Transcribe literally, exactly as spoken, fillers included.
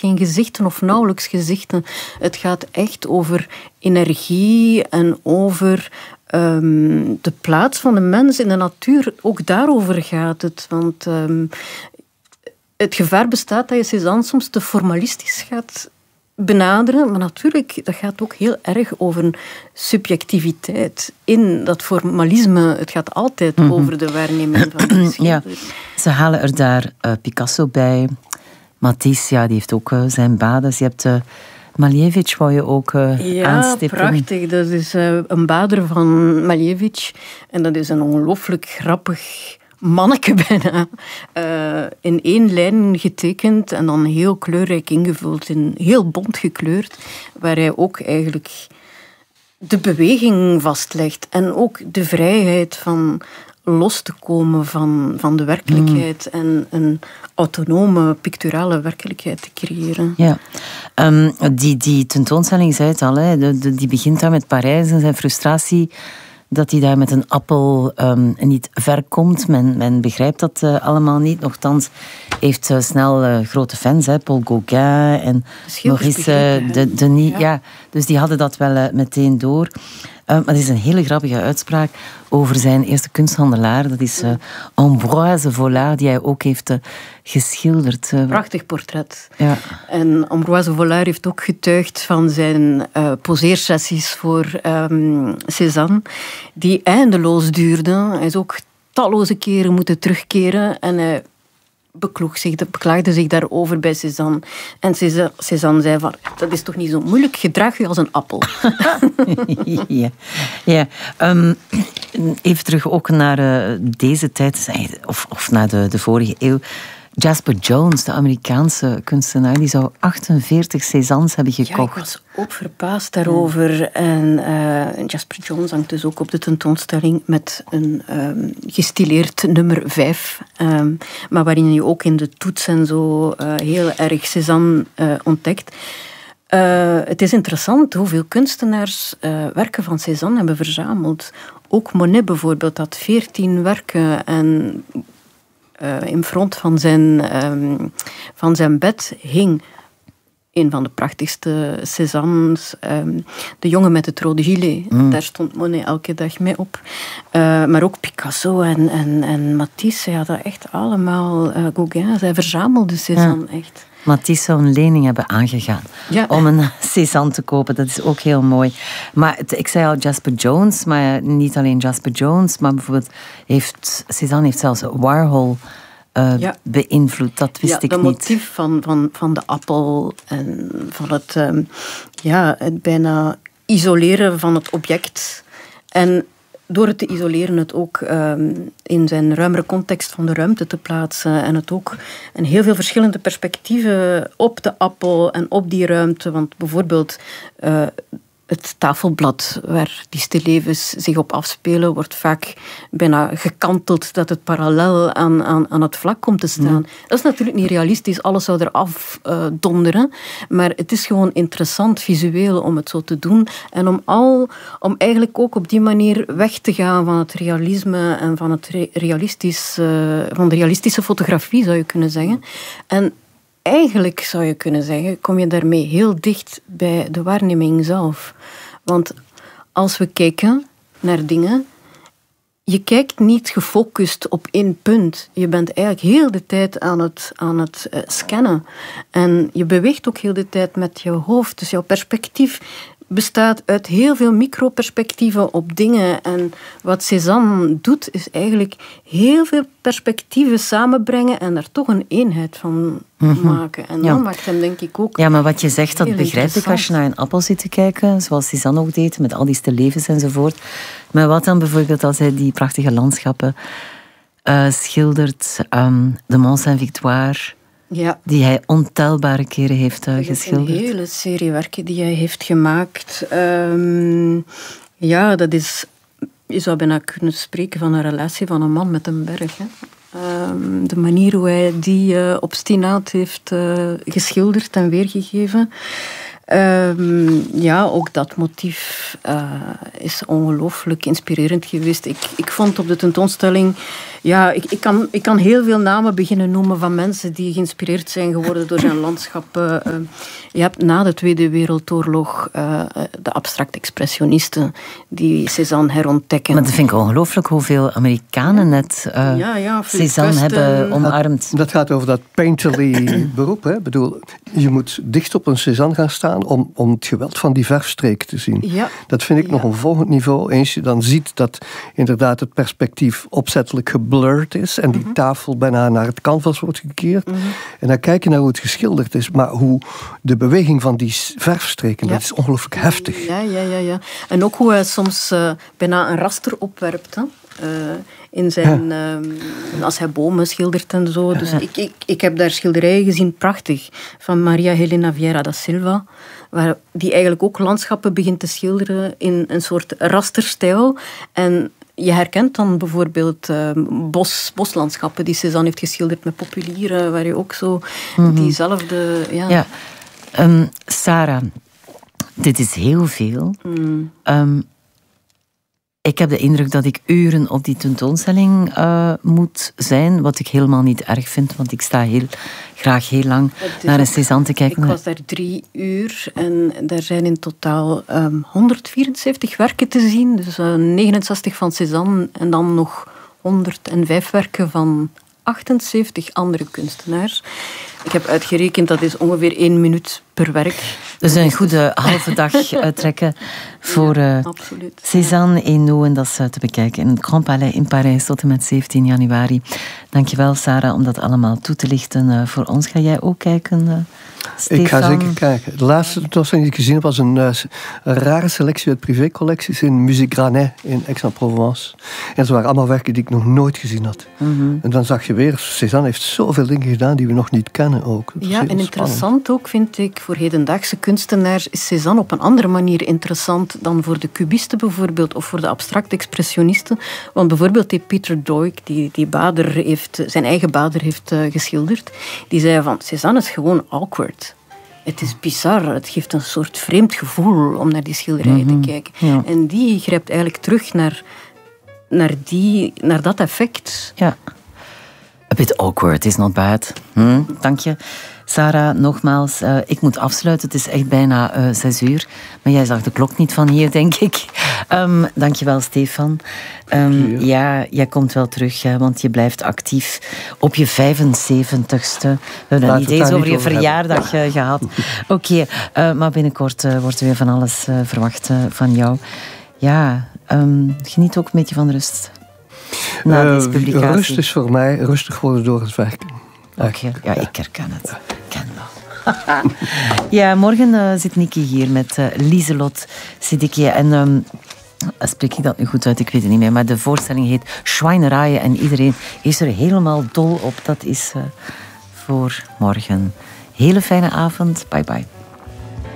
geen gezichten of nauwelijks gezichten. Het gaat echt over energie en over um, de plaats van de mens in de natuur. Ook daarover gaat het. Want um, het gevaar bestaat dat je Cézanne soms te formalistisch gaat benaderen, maar natuurlijk, dat gaat ook heel erg over subjectiviteit. In dat formalisme, het gaat altijd mm-hmm. over de waarneming van de schilder. Ja, ze halen er daar uh, Picasso bij. Matisse, ja, die heeft ook uh, zijn baden. Je hebt uh, Malevich, wou je ook uh, ja, aanstippen. Ja, prachtig. Dat is uh, een bader van Malevich. En dat is een ongelooflijk grappig manneke bijna, uh, in één lijn getekend en dan heel kleurrijk ingevuld, in heel bont gekleurd, waar hij ook eigenlijk de beweging vastlegt en ook de vrijheid van los te komen van, van de werkelijkheid mm. en een autonome picturale werkelijkheid te creëren. Ja, um, die, die tentoonstelling, zei het al, hè, de, de, die begint daar met Parijs en zijn frustratie dat hij daar met een appel um, niet ver komt. Men, men begrijpt dat uh, allemaal niet. Nochtans heeft uh, snel uh, grote fans, hè, Paul Gauguin en Maurice uh, de, Denis. Ja. Ja, dus die hadden dat wel uh, meteen door. Uh, maar het is een hele grappige uitspraak over zijn eerste kunsthandelaar. Dat is uh, Ambroise Vollard, die hij ook heeft uh, geschilderd. Uh, Prachtig portret. Ja. En Ambroise Vollard heeft ook getuigd van zijn uh, poseersessies voor um, Cézanne, die eindeloos duurden. Hij is ook talloze keren moeten terugkeren en hij bekloeg zich, beklaagde zich daarover bij Cézanne. En Cézanne zei van, dat is toch niet zo moeilijk, gedraag je als een appel. ja, ja. Um, even terug ook naar uh, deze tijd, of, of naar de, de vorige eeuw. Jasper Jones, de Amerikaanse kunstenaar, die zou achtenveertig Cézannes hebben gekocht. Ja, ik was ook verbaasd daarover. Ja. En uh, Jasper Jones hangt dus ook op de tentoonstelling met een um, gestileerd nummer vijf. Um, maar waarin je ook in de toets en zo uh, heel erg Cézanne uh, ontdekt. Uh, het is interessant hoeveel kunstenaars uh, werken van Cézanne hebben verzameld. Ook Monet bijvoorbeeld had veertien werken en Uh, in front van zijn, um, van zijn bed hing een van de prachtigste Cézannes, um, De jongen met het rode gilet. Mm. Daar stond Monet elke dag mee op. Uh, maar ook Picasso en, en, en Matisse, ja, dat echt allemaal uh, Gauguin. Zij verzamelden Cézanne ja. echt. Matisse zou een lening hebben aangegaan ja. om een Cézanne te kopen. Dat is ook heel mooi. Maar het, ik zei al Jasper Jones, maar niet alleen Jasper Jones, maar bijvoorbeeld heeft Cézanne heeft zelfs Warhol uh, ja. beïnvloed. Dat wist ja, ik niet. niet. Het motief van, van, van de appel en van het, um, ja, het bijna isoleren van het object. En door het te isoleren, het ook um, in zijn ruimere context van de ruimte te plaatsen. En het ook en heel veel verschillende perspectieven op de appel en op die ruimte. Want bijvoorbeeld uh, het tafelblad waar die stillevens zich op afspelen, wordt vaak bijna gekanteld dat het parallel aan, aan, aan het vlak komt te staan. Mm. Dat is natuurlijk niet realistisch, alles zou eraf uh, donderen. Maar het is gewoon interessant visueel om het zo te doen. En om, al, om eigenlijk ook op die manier weg te gaan van het realisme en van, het re- realistisch, uh, van de realistische fotografie, zou je kunnen zeggen. En eigenlijk zou je kunnen zeggen, kom je daarmee heel dicht bij de waarneming zelf. Want als we kijken naar dingen, je kijkt niet gefocust op één punt. Je bent eigenlijk heel de tijd aan het, aan het uh, scannen. En je beweegt ook heel de tijd met je hoofd. Dus jouw perspectief bestaat uit heel veel microperspectieven op dingen. En wat Cézanne doet, is eigenlijk heel veel perspectieven samenbrengen en daar toch een eenheid van mm-hmm. maken. En ja. dat maakt hem denk ik ook. Ja, maar wat je zegt, dat begrijp ik als je naar een appel zit te kijken, zoals Cézanne ook deed, met al die stillevens enzovoort. Maar wat dan bijvoorbeeld als hij die prachtige landschappen uh, schildert, um, de Mont Saint-Victoire, ja. die hij ontelbare keren heeft uh, geschilderd. Een hele serie werken die hij heeft gemaakt. Um, ja, dat is... Je zou bijna kunnen spreken van een relatie van een man met een berg. Hè. Um, de manier hoe hij die uh, obstinaat heeft uh, geschilderd en weergegeven. Um, ja, ook dat motief uh, is ongelooflijk inspirerend geweest. Ik, ik vond op de tentoonstelling... Ja, ik, ik, kan, ik kan heel veel namen beginnen noemen van mensen die geïnspireerd zijn geworden door zijn landschappen. Uh, je hebt na de Tweede Wereldoorlog uh, de abstract expressionisten die Cézanne herontdekken. Maar dat vind ik ongelooflijk hoeveel Amerikanen net uh, ja, ja, Cézanne hebben omarmd. Dat, dat gaat over dat painterly beroep. Hè? Ik bedoel, je moet dicht op een Cézanne gaan staan om, om het geweld van die verfstreken te zien. Ja. Dat vind ik ja. nog een volgend niveau. Eens je dan ziet dat inderdaad het perspectief opzettelijk geblurred is en die mm-hmm. tafel bijna naar het canvas wordt gekeerd. Mm-hmm. En dan kijk je naar hoe het geschilderd is, maar hoe de beweging van die verfstreken, ja. dat is ongelooflijk heftig. Ja, ja, ja, ja. En ook hoe hij soms uh, bijna een raster opwerpt, hè? Uh, in zijn, ja. uh, als hij bomen schildert en zo. Dus ja. ik, ik, ik heb daar schilderijen gezien, prachtig, van Maria Helena Vieira da Silva, waar die eigenlijk ook landschappen begint te schilderen in een soort rasterstijl. En je herkent dan bijvoorbeeld uh, bos, boslandschappen die Cézanne heeft geschilderd met populieren, waar je ook zo mm-hmm. diezelfde... Ja. ja. Um, Sarah, dit is heel veel. Mm. Um, Ik heb de indruk dat ik uren op die tentoonstelling uh, moet zijn, wat ik helemaal niet erg vind, want ik sta heel graag heel lang naar een Cézanne te kijken. Ik was daar drie uur en daar zijn in totaal um, honderdvierenzeventig werken te zien, dus uh, negenenzestig van Cézanne en dan nog honderdvijf werken van achtenzeventig andere kunstenaars. Ik heb uitgerekend, dat is ongeveer één minuut per werk. Dus een goede halve dag uittrekken voor uh, ja, Cézanne Hainaut. En dat is uh, te bekijken in het Grand Palais in Parijs tot en met zeventien januari. Dankjewel, Sarah, om dat allemaal toe te lichten. Uh, voor ons ga jij ook kijken, uh, Stefan? Ik ga zeker kijken. De laatste tentoonstelling die ik gezien heb was een, uh, een rare selectie uit privécollecties in Musée Granet in Aix-en-Provence. En ze waren allemaal werken die ik nog nooit gezien had. Mm-hmm. En dan zag je weer, Cézanne heeft zoveel dingen gedaan die we nog niet kennen ook. Ja, en interessant spannend. Ook, vind ik, voor hedendaagse kunstenaars is Cézanne op een andere manier interessant dan voor de cubisten bijvoorbeeld, of voor de abstract expressionisten. Want bijvoorbeeld die Peter Doig, die, die Bader heeft, zijn eigen Bader heeft uh, geschilderd, die zei van, Cézanne is gewoon awkward. Het is bizar, het geeft een soort vreemd gevoel om naar die schilderijen mm-hmm. te kijken. Ja. En die grijpt eigenlijk terug naar, naar, die, naar dat effect. Ja. A bit awkward is not bad. Hm, dank je. Sarah, nogmaals, uh, ik moet afsluiten. Het is echt bijna uh, zes uur. Maar jij zag de klok niet van hier, denk ik. Um, dankjewel, Stefan. Um, ja, jij komt wel terug, hè, want je blijft actief op je vijfenzeventigste. We hebben het niet eens over je verjaardag uh, gehad. Oké, okay, uh, maar binnenkort uh, wordt er weer van alles uh, verwacht uh, van jou. Ja, um, geniet ook een beetje van rust. Na deze publicatie. Uh, rust is voor mij rustig worden door het werken. Oké, okay. Ja, ik herken het. Ik ken wel. Ja, morgen uh, zit Nicky hier met uh, Lieselot Siddiqui. En um, spreek ik dat nu goed uit? Ik weet het niet meer. Maar de voorstelling heet Schweineraaien. En iedereen is er helemaal dol op. Dat is uh, voor morgen. Hele fijne avond. Bye bye.